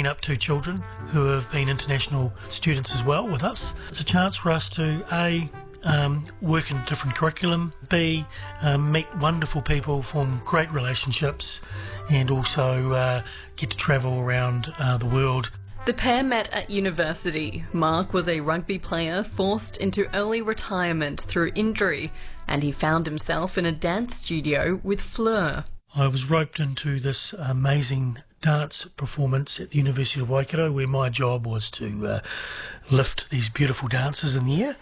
bringing up 2 children who have been international students as well with us. It's a chance for us to, A, work in different curriculum, B, meet wonderful people, form great relationships, and also get to travel around the world. The pair met at university. Mark was a rugby player forced into early retirement through injury, and he found himself in a dance studio with Fleur. I was roped into this amazing dance performance at the University of Waikato, where my job was to lift these beautiful dancers in the air.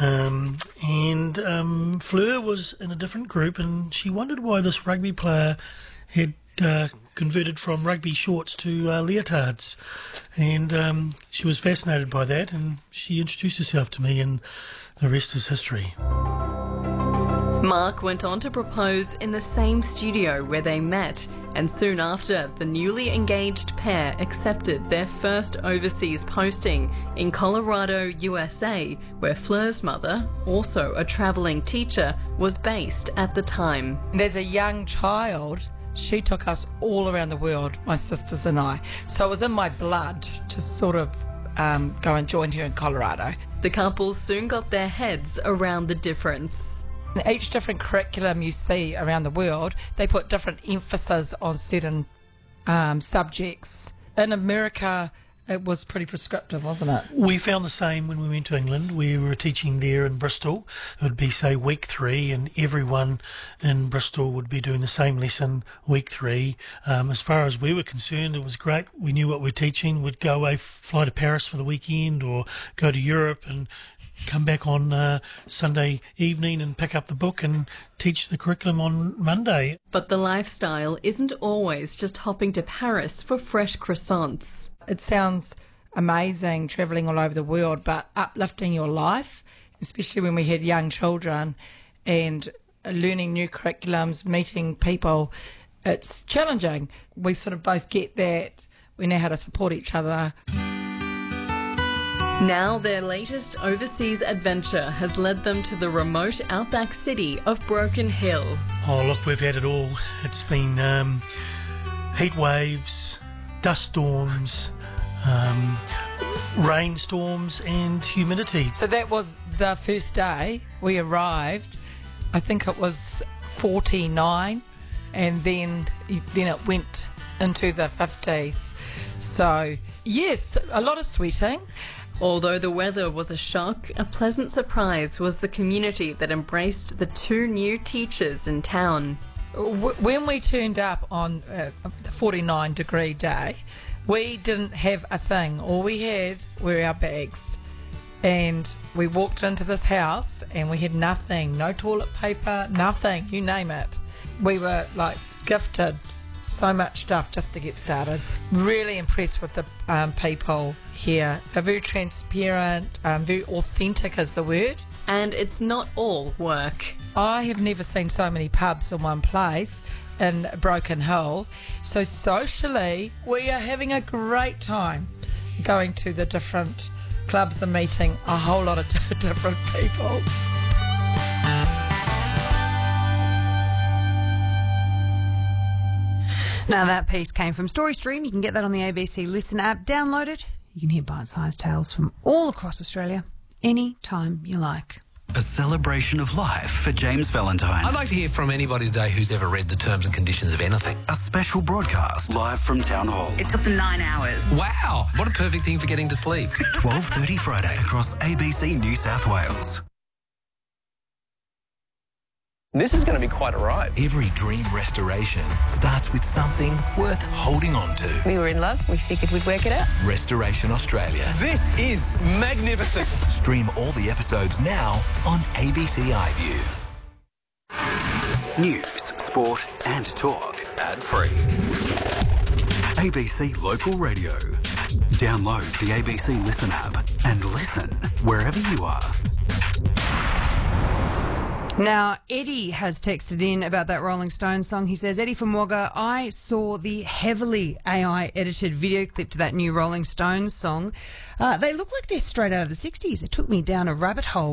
And Fleur was in a different group, and she wondered why this rugby player had converted from rugby shorts to leotards. And she was fascinated by that, and she introduced herself to me, and the rest is history. Mark went on to propose in the same studio where they met, and soon after, the newly engaged pair accepted their first overseas posting in Colorado, USA, where Fleur's mother, also a travelling teacher, was based at the time. As a young child, she took us all around the world, my sisters and I. So it was in my blood to sort of go and join her in Colorado. The couple soon got their heads around the difference. In each different curriculum you see around the world, they put different emphasis on certain subjects. In America, it was pretty prescriptive, wasn't it? We found the same when we went to England. We were teaching there in Bristol. It would be, say, week 3, and everyone in Bristol would be doing the same lesson week 3. As far as we were concerned, it was great. We knew what we were teaching. We'd go away, fly to Paris for the weekend, or go to Europe and come back on Sunday evening and pick up the book and teach the curriculum on Monday. But the lifestyle isn't always just hopping to Paris for fresh croissants. It sounds amazing travelling all over the world, but uplifting your life, especially when we had young children and learning new curriculums, meeting people, it's challenging. We sort of both get that. We know how to support each other. Now their latest overseas adventure has led them to the remote outback city of Broken Hill. Oh, look, we've had it all. It's been heat waves, dust storms, rainstorms and humidity. So that was the first day we arrived. I think it was 49, and then it went into the 50s. So, yes, a lot of sweating. Although the weather was a shock, a pleasant surprise was the community that embraced the 2 new teachers in town. When we turned up on the 49-degree day, we didn't have a thing. All we had were our bags. And we walked into this house and we had nothing. No toilet paper, nothing, you name it. We were like gifted so much stuff just to get started. Really impressed with the people here. They're very transparent, very authentic is the word. And it's not all work. I have never seen so many pubs in one place in Broken Hill. So socially, we are having a great time going to the different clubs and meeting a whole lot of different people. Now that piece came from StoryStream. You can get that on the ABC Listen app. Download it. You can hear bite-sized tales from all across Australia any time you like. A celebration of life for James Valentine. I'd like to hear from anybody today who's ever read the terms and conditions of anything. A special broadcast live from Town Hall. It took them 9 hours. Wow, what a perfect thing for getting to sleep. 12:30 Friday across ABC New South Wales. This is going to be quite a ride. Every dream restoration starts with something worth holding on to. We were in love. We figured we'd work it out. Restoration Australia. This is magnificent. Stream all the episodes now on ABC iView. News, sport and talk ad-free. ABC Local Radio. Download the ABC Listen app and listen wherever you are. Now, Eddie has texted in about that Rolling Stones song. He says, Eddie from Wagga, I saw the heavily AI-edited video clip to that new Rolling Stones song. They look like they're straight out of the 60s. It took me down a rabbit hole.